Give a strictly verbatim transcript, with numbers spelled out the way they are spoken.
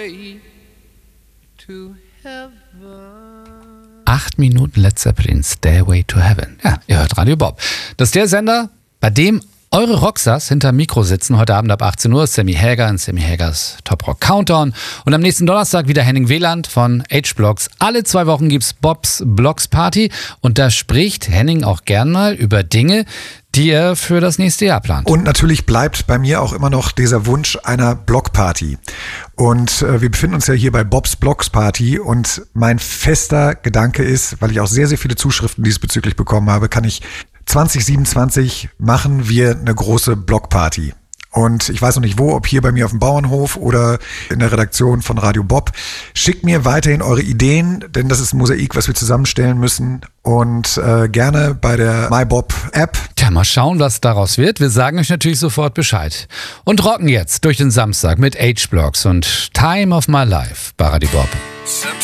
Stairway to Heaven. Acht Minuten Led Zeppelin, Stairway to Heaven. Ja, ihr hört Radio Bob. Das ist der Sender, bei dem eure Rockstars hinterm Mikro sitzen. Heute Abend ab achtzehn Uhr Sammy Hagar in Sammy Hagers Top Rock Countdown. Und am nächsten Donnerstag wieder Henning Wieland von H-Blocks. Alle zwei Wochen gibt's Bobs Blocks Party. Und da spricht Henning auch gern mal über Dinge, die er für das nächste Jahr plant. Und natürlich bleibt bei mir auch immer noch dieser Wunsch einer Blockparty. Und äh, wir befinden uns ja hier bei Bobs Blocks Party und mein fester Gedanke ist, weil ich auch sehr, sehr viele Zuschriften diesbezüglich bekommen habe, kann ich zwanzig siebenundzwanzig machen wir eine große Blockparty. Und ich weiß noch nicht wo, ob hier bei mir auf dem Bauernhof oder in der Redaktion von Radio Bob. Schickt mir weiterhin eure Ideen, denn das ist ein Mosaik, was wir zusammenstellen müssen. Und äh, gerne bei der MyBob-App. Tja, mal schauen, was daraus wird. Wir sagen euch natürlich sofort Bescheid. Und rocken jetzt durch den Samstag mit H-Blocks und Time of My Life bei Radio Bob.